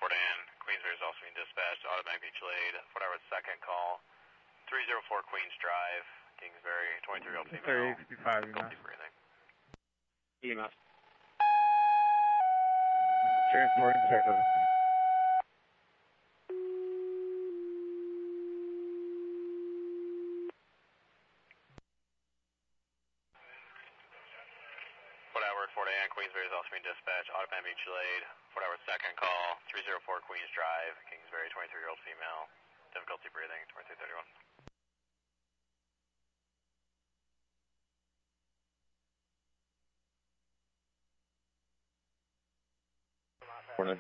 Fort Anne. Queensbury is also being dispatched. Automatic mutual aid. Fort Edward second call. 304 Queens Drive, Kingsbury. 23-year-old female. 3855 Difficulty breathing. EMS. Transporting sector. Fort Edward, Fort Anne, Queensbury is also being dispatched. Automatic mutual aid. Fort Edward second call. 304 Queens Drive, Kingsbury. 23-year-old female. Difficulty breathing. 2331. Morning.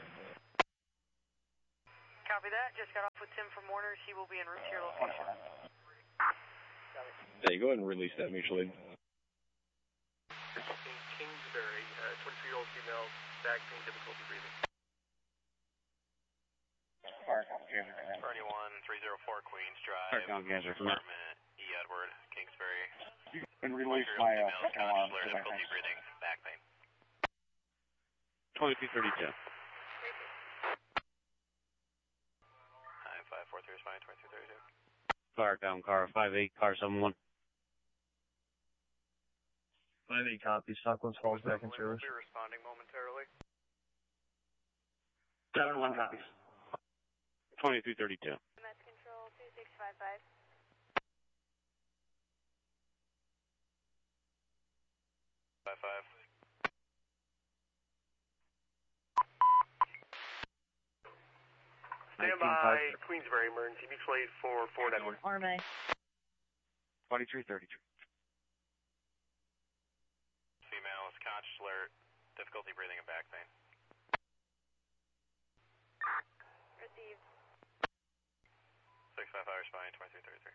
Copy that. Just got off with Tim from Warner's. He will be en route to your location. Yeah, you go ahead and release that mutual aid. Kingsbury, 23-year-old female, back pain, difficulty breathing. 31, 304 Queens Drive, apartment E. Edward, Kingsbury. You can release my second alarm. Difficulty breathing, back pain. 2232. 9543 is fine, 2232. Car down, car 58, car 71. 58 copies. Stocklands Falls back in service. We'll be responding momentarily. 71 copies. 2232. Mass Control 2655. 55. Stand by, Queensbury, emergency mutual aid for Fort Edward. Arme. 2333. Female is conscious alert, difficulty breathing and back pain. Received. 655 responding, 2333.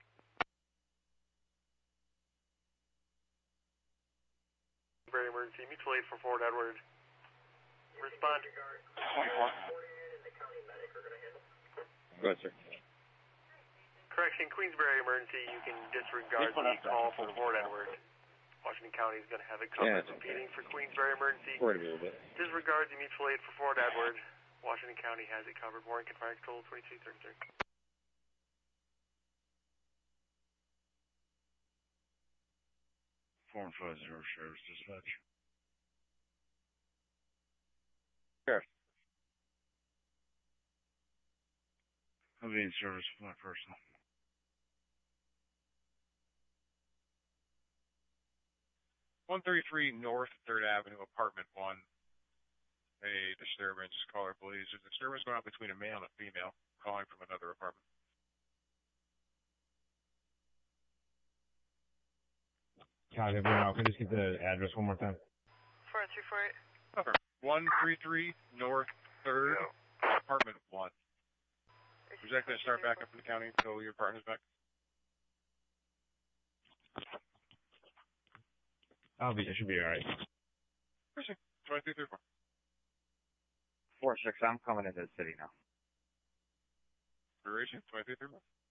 Queensbury, emergency mutual aid for Fort Edward. Respond. 24. Go ahead, sir. Correction, Queensbury emergency, you can disregard the call for Fort Edward. Washington County is going to have it covered. Yeah, Repeating for Queensbury emergency. Wait a little bit. Disregard the mutual aid for Fort Edward. Washington County has it covered. Warren Confined Control 2233. Four and 50 Sheriff's Dispatch. Sheriff. I'll be in service with my personal. (133) North 3rd Avenue, Apartment 1. A disturbance. Caller believes there's a disturbance going on between a male and a female calling from another apartment. Copy, everyone. Can I just get the address one more time? 4348. 133 North 3rd, Apartment 1. Would you like to start back up in the county until your partner's back? It should be alright. 2334. 4-6, I'm coming into the city now. Duration 2334.